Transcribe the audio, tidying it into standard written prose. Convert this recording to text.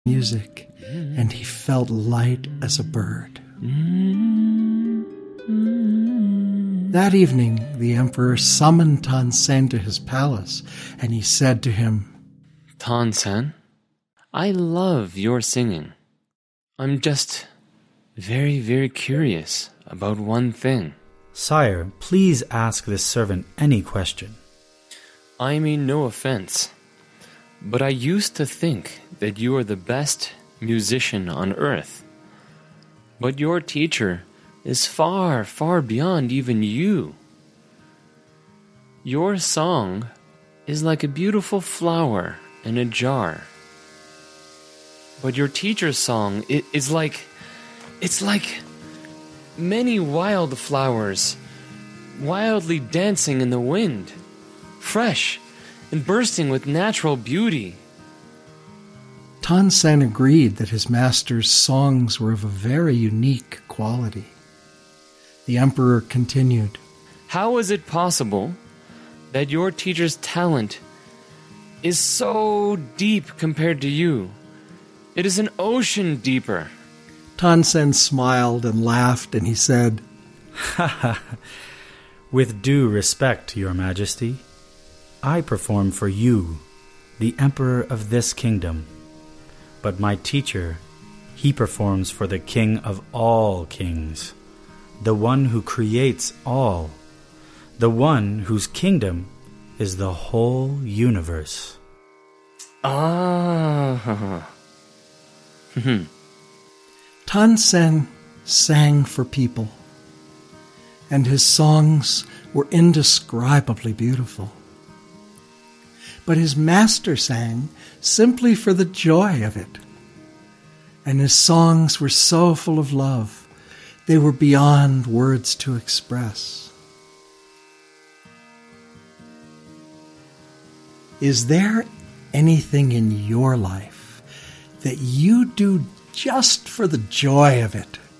music, and he felt light as a bird. That evening, the emperor summoned Tansen to his palace, and he said to him, Tansen, I love your singing. I'm just very, very curious about one thing. Sire, please ask this servant any question. I mean no offense, but I used to think that you are the best musician on earth. But your teacher is far, far beyond even you. Your song is like a beautiful flower in a jar. But your teacher's song it's like many wild flowers wildly dancing in the wind, fresh and bursting with natural beauty. Tansen agreed that his master's songs were of a very unique quality. The emperor continued, How is it possible that your teacher's talent is so deep compared to you? It is an ocean deeper. Tansen smiled and laughed, and he said, With due respect, Your Majesty, I perform for you, the Emperor of this kingdom. But my teacher, he performs for the King of all kings, the one who creates all, the one whose kingdom is the whole universe. Tansen sang for people, and his songs were indescribably beautiful. But his master sang simply for the joy of it, and his songs were so full of love, they were beyond words to express. Is there anything in your life that you do just for the joy of it?